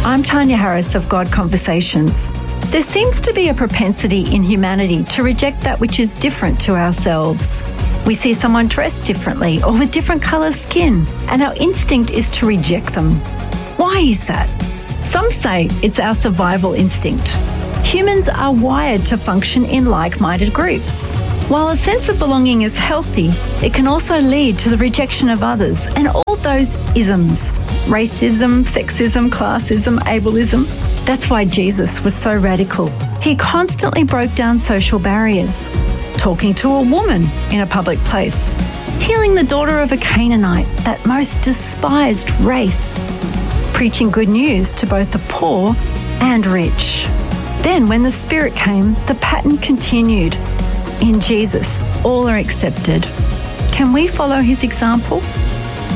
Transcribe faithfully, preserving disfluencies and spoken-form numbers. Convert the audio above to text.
I'm Tanya Harris of God Conversations. There seems to be a propensity in humanity to reject that which is different to ourselves. We see someone dressed differently or with different colour skin, and our instinct is to reject them. Why is that? Some say it's our survival instinct. Humans are wired to function in like-minded groups. While a sense of belonging is healthy, it can also lead to the rejection of others and all those isms. Racism, sexism, classism, ableism. That's why Jesus was so radical. He constantly broke down social barriers. Talking to a woman in a public place. Healing the daughter of a Canaanite, that most despised race. Preaching good news to both the poor and rich. Then when the Spirit came, the pattern continued. In Jesus, all are accepted. Can we follow his example?